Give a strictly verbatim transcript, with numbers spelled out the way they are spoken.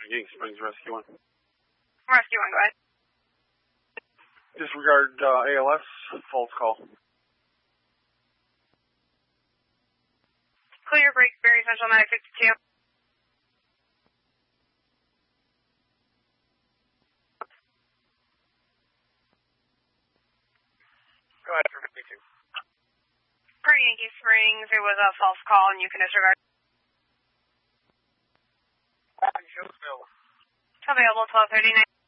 Yankee Springs Rescue one. Rescue one, go ahead. Disregard uh, A L S, false call. Clear break, Berry Central nine fifty-two. Go ahead for fifty-two. For Yankee Springs, it was a false call and you can disregard. Shows available. Available twelve thirty-nine.